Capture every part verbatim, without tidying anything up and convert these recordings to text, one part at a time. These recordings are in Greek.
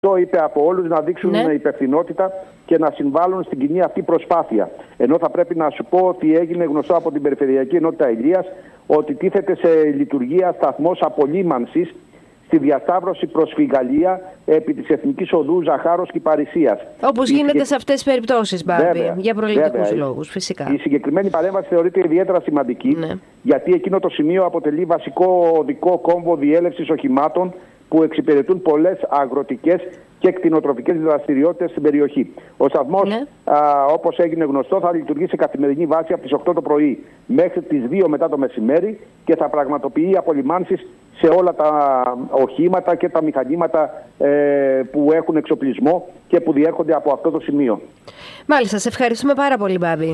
Το είπε από όλους να δείξουν ναι. υπευθυνότητα και να συμβάλλουν στην κοινή αυτή προσπάθεια. Ενώ θα πρέπει να σου πω ότι έγινε γνωστό από την Περιφερειακή Ενότητα Ηλίας ότι τίθεται σε λειτουργία σταθμός απολύμανσης στη διασταύρωση προς Φιγαλία επί της Εθνικής Οδού Ζαχάρος και Παρισίας. Όπως γίνεται συγκεκ... σε αυτές τις περιπτώσεις, Μπάμπη, για προληπτικούς λόγους, φυσικά. Η συγκεκριμένη παρέμβαση θεωρείται ιδιαίτερα σημαντική, ναι. γιατί εκείνο το σημείο αποτελεί βασικό οδικό κόμβο διέλευσης οχημάτων που εξυπηρετούν πολλές αγροτικές και κτηνοτροφικές δραστηριότητες στην περιοχή. Ο σταθμός, ναι. όπως έγινε γνωστό, θα λειτουργεί σε καθημερινή βάση από τις οκτώ το πρωί μέχρι τις δύο μετά το μεσημέρι και θα πραγματοποιεί απολυμάνσεις σε όλα τα οχήματα και τα μηχανήματα ε, που έχουν εξοπλισμό και που διέρχονται από αυτό το σημείο. Μάλιστα, σε ευχαριστούμε πάρα πολύ, Μπάμπη.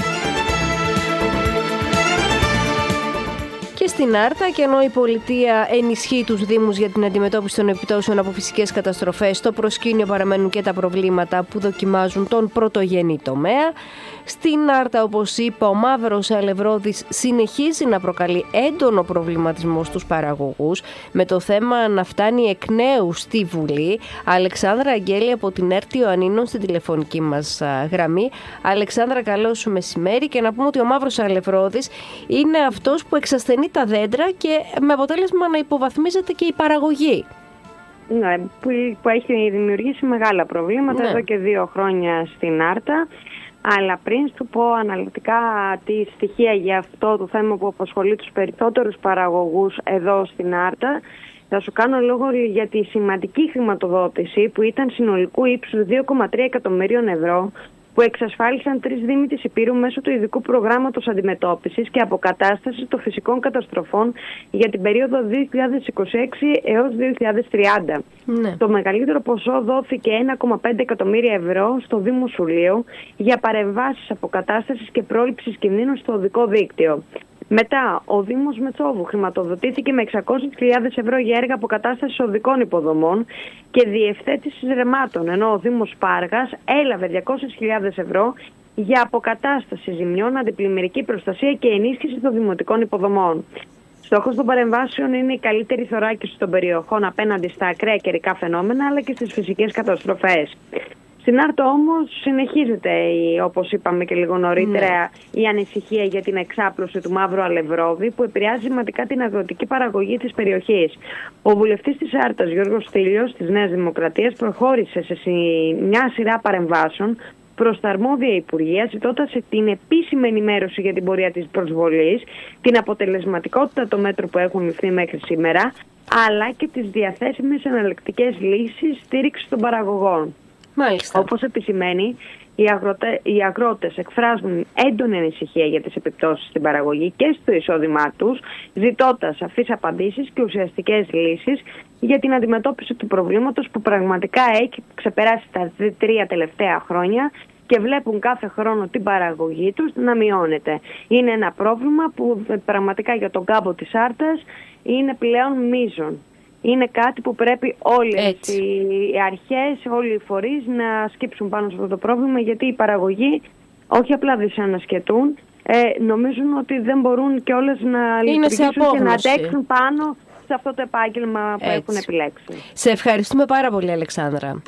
Και στην Άρτα, και ενώ η πολιτεία ενισχύει τους Δήμους για την αντιμετώπιση των επιπτώσεων από φυσικές καταστροφές, στο προσκήνιο παραμένουν και τα προβλήματα που δοκιμάζουν τον πρωτογενή τομέα. Στην Άρτα, όπως είπα, ο μαύρος αλευρώδης συνεχίζει να προκαλεί έντονο προβληματισμό στους παραγωγούς, με το θέμα να φτάνει εκ νέου στη Βουλή. Αλεξάνδρα Αγγέλη από την ΕΡΤ Ιωαννίνων στην τηλεφωνική μας γραμμή. Αλεξάνδρα, καλό σου μεσημέρι. Και να πούμε ότι ο μαύρος αλευρώδης είναι αυτός που εξασθενεί τα δέντρα και με αποτέλεσμα να υποβαθμίζεται και η παραγωγή. Ναι, που, που έχει δημιουργήσει μεγάλα προβλήματα, ναι. εδώ και δύο χρόνια στην Άρτα. Αλλά πριν σου πω αναλυτικά τη στοιχεία για αυτό το θέμα που απασχολεί τους περισσότερους παραγωγούς εδώ στην Άρτα, θα σου κάνω λόγο για τη σημαντική χρηματοδότηση που ήταν συνολικού ύψους δύο κόμμα τρία εκατομμυρίων ευρώ, που εξασφάλισαν τρεις Δήμοι της Ηπείρου μέσω του ειδικού προγράμματος αντιμετώπισης και αποκατάστασης των φυσικών καταστροφών για την περίοδο δύο χιλιάδες είκοσι έξι έως δύο χιλιάδες τριάντα. Ναι. Το μεγαλύτερο ποσό δόθηκε ένα κόμμα πέντε εκατομμύρια ευρώ στο Δήμο Σουλείου για παρεμβάσεις αποκατάστασης και πρόληψης κινδύνων στο οδικό δίκτυο. Μετά, ο Δήμος Μετσόβου χρηματοδοτήθηκε με εξακόσιες χιλιάδες ευρώ για έργα αποκατάστασης οδικών υποδομών και διευθέτησης ρεμάτων, ενώ ο Δήμος Πάργας έλαβε διακόσιες χιλιάδες ευρώ για αποκατάσταση ζημιών, αντιπλημμυρική προστασία και ενίσχυση των δημοτικών υποδομών. Στόχος των παρεμβάσεων είναι η καλύτερη θωράκιση των περιοχών απέναντι στα ακραία καιρικά φαινόμενα αλλά και στις φυσικές καταστροφές. Στην Άρτα όμως συνεχίζεται, όπως είπαμε και λίγο νωρίτερα, mm. η ανησυχία για την εξάπλωση του μαύρου αλευρώδη που επηρεάζει σημαντικά την αγροτική παραγωγή της περιοχής. Ο βουλευτής της Άρτας, Γιώργος Στήλιος, της Νέας Δημοκρατίας, προχώρησε σε μια σειρά παρεμβάσεων προς τα αρμόδια Υπουργεία, ζητώντας την επίσημη ενημέρωση για την πορεία της προσβολής, την αποτελεσματικότητα των μέτρων που έχουν ληφθεί μέχρι σήμερα, αλλά και τις διαθέσιμες εναλλακτικές λύσεις στήριξης των παραγωγών. Μάλιστα. Όπως επισημαίνει, οι, αγροτε, οι αγρότες εκφράζουν έντονη ανησυχία για τις επιπτώσεις στην παραγωγή και στο εισόδημά τους, ζητώντας σαφείς απαντήσεις και ουσιαστικές λύσεις για την αντιμετώπιση του προβλήματος που πραγματικά έχει ξεπεράσει τα τρία τελευταία χρόνια και βλέπουν κάθε χρόνο την παραγωγή τους να μειώνεται. Είναι ένα πρόβλημα που πραγματικά για τον κάμπο της Άρτας είναι πλέον μείζον. Είναι κάτι που πρέπει όλες Έτσι. οι αρχές, όλοι οι φορείς να σκύψουν πάνω σε αυτό το πρόβλημα, γιατί οι παραγωγοί όχι απλά δυσανασχετούν, ε, νομίζουν ότι δεν μπορούν και όλες να λειτουργήσουν και να αντέξουν πάνω σε αυτό το επάγγελμα που Έτσι. έχουν επιλέξει. Σε ευχαριστούμε πάρα πολύ, Αλεξάνδρα.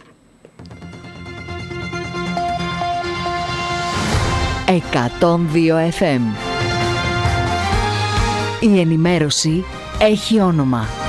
εκατόν δύο εφ εμ. Η ενημέρωση έχει όνομα.